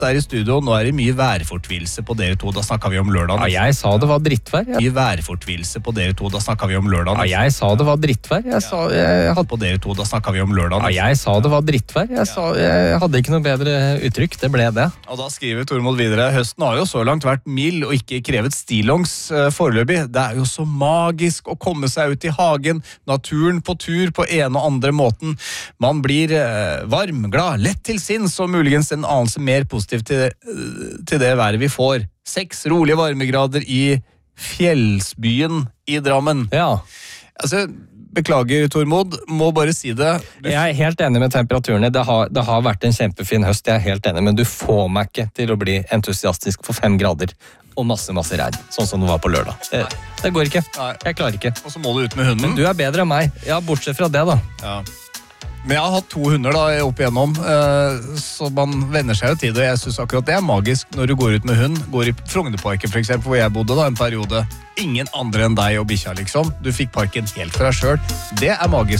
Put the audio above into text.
der I studio, nå det mye værfortvilelse på dere to, da snakket vi om lørdagen. Ja, jeg sa det var drittvær. Mye værfortvilelse på dere to, da snakket vi om lørdagen. Ja, jeg sa det var drittvær. Jeg hadde På dere to, da snakket vi om lørdagen. Ja, jeg sa det var drittvær. Jeg hadde ikke noe bedre uttrykk, det ble det. Og da skriver Tormod videre, høsten har jo så langt vært mild og ikke krevet stillongs foreløpig. Det jo så magisk å komme seg ut I hagen, naturen på tur på en og andre måten. Man blir varm, glad, lett til sinns og muligens en anelse mer positiv til det været vi får. 6 rolige varmegrader I fjellsbyen I Drammen. Ja. Altså, beklager Tormod, må bare si det. Jeg helt enig med temperaturene. Det har vært en kjempefin høst, jeg helt enig, men du får meg ikke til å bli entusiastisk for 5 grader og masse regn, sånn som det var på lørdag. Det går ikke. Jeg klarer ikke. Og så må du ut med hunden. Men du bedre enn meg. Ja, bortsett fra det da. Ja. Men jeg har hatt 2 hunder da, opp igjennom, så man venner seg jo til det, og jeg synes akkurat det magisk når du går ut med hund, går I Frognerparken for eksempel, hvor jeg bodde da en periode. Ingen andre enn deg og bikkja liksom. Du fikk parken helt for deg selv. Det magisk.